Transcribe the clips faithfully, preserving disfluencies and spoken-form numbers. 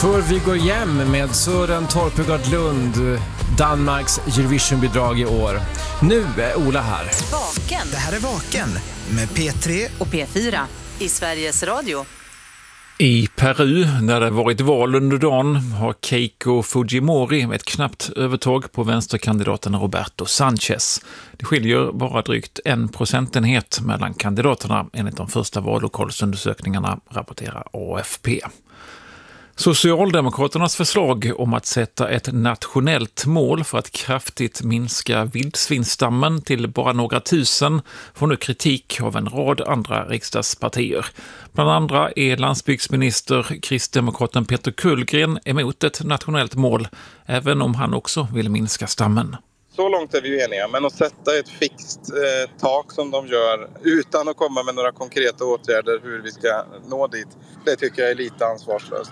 För vi går hem med Sören Torpegård Lund, Danmarks Eurovision-bidrag i år. Nu är Ola här. Vaken. Det här är Vaken med P tre och P fyra i Sveriges Radio. I Peru, där det varit val under dagen, har Keiko Fujimori ett knappt övertag på vänsterkandidaten Roberto Sanchez. Det skiljer bara drygt en procentenhet mellan kandidaterna enligt de första vallokalsundersökningarna, rapporterar A F P. Socialdemokraternas förslag om att sätta ett nationellt mål för att kraftigt minska vildsvinsstammen till bara några tusen får nu kritik av en rad andra riksdagspartier. Bland andra är landsbygdsminister kristdemokraten Peter Kullgren emot ett nationellt mål, även om han också vill minska stammen. Så långt är vi ju eniga, men att sätta ett fixt eh, tak som de gör utan att komma med några konkreta åtgärder hur vi ska nå dit, det tycker jag är lite ansvarslöst.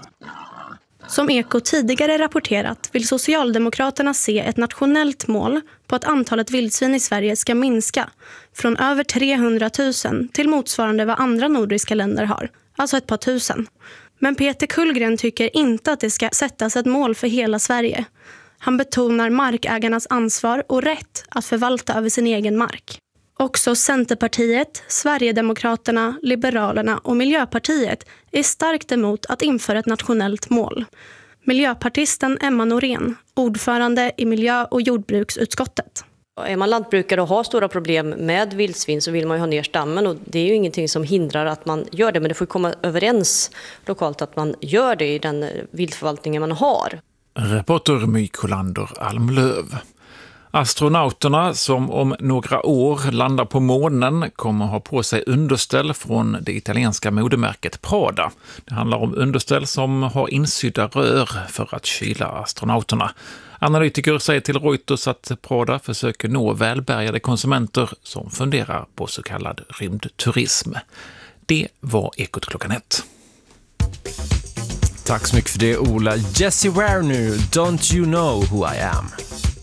Som Eko tidigare rapporterat vill Socialdemokraterna se ett nationellt mål på att antalet vildsvin i Sverige ska minska från över trehundratusen till motsvarande vad andra nordiska länder har, alltså ett par tusen. Men Peter Kullgren tycker inte att det ska sättas ett mål för hela Sverige. Han betonar markägarnas ansvar och rätt att förvalta över sin egen mark. Också Centerpartiet, Sverigedemokraterna, Liberalerna och Miljöpartiet är starkt emot att införa ett nationellt mål. Miljöpartisten Emma Norén, ordförande i miljö- och jordbruksutskottet. Är man lantbrukare och har stora problem med vildsvin så vill man ju ha ner stammen, och det är ju ingenting som hindrar att man gör det, men det får komma överens lokalt att man gör det i den viltförvaltningen man har. Reporter My Kolander Almlöv. Astronauterna som om några år landar på månen kommer ha på sig underställ från det italienska modemärket Prada. Det handlar om underställ som har insydda rör för att kyla astronauterna. Analytiker säger till Reuters att Prada försöker nå välbärgade konsumenter som funderar på så kallad rymdturism. Det var Ekot klockan ett. Tack så mycket för det, Ola. Jessie Ware nu, Don't You Know Who I Am?